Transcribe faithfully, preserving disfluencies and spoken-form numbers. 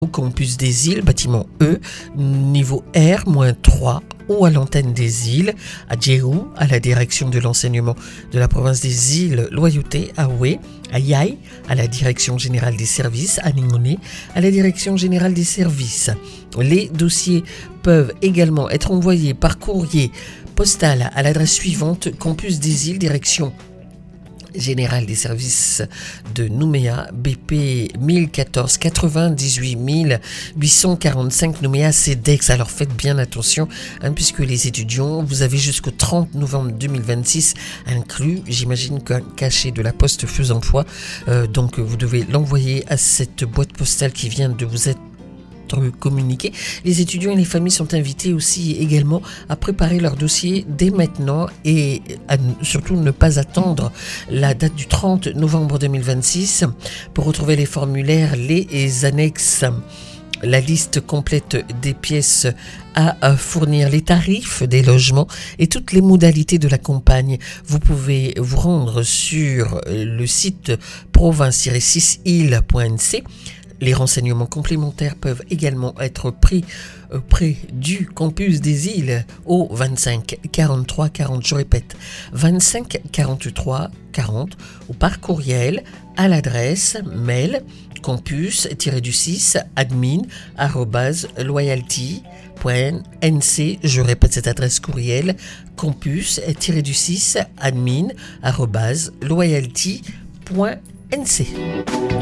au campus des îles, bâtiment E, niveau R trois, ou à l'antenne des îles, à Djerou, à la direction de l'enseignement de la province des îles Loyauté, à Oué, à Yaï, à la direction générale des services, à Ningoné, à la direction générale des services. Les dossiers peuvent également être envoyés par courrier postal à l'adresse suivante: campus des îles, direction général des services de Nouméa, B P mille quatorze quatre-vingt-dix-huit mille huit cent quarante-cinq Nouméa CEDEX. Alors faites bien attention, hein, puisque les étudiants, vous avez jusqu'au trente novembre deux mille vingt-six inclus, j'imagine qu'un cachet de la poste faisant foi, euh, donc vous devez l'envoyer à cette boîte postale qui vient de vous être communiqué. Les étudiants et les familles sont invités aussi également à préparer leur dossier dès maintenant et à surtout ne pas attendre la date du trente novembre deux mille vingt-six pour retrouver les formulaires, les annexes, la liste complète des pièces à fournir, les tarifs des logements et toutes les modalités de la campagne. Vous pouvez vous rendre sur le site province tiret six îles point n c. Les renseignements complémentaires peuvent également être pris auprès du campus des îles au vingt-cinq quarante-trois quarante, je répète, vingt-cinq quarante-trois quarante, ou par courriel à l'adresse mail campus-du-six admin arobase loyalty point n c. Je répète cette adresse courriel: campus-du-six admin arobase loyalty point n c.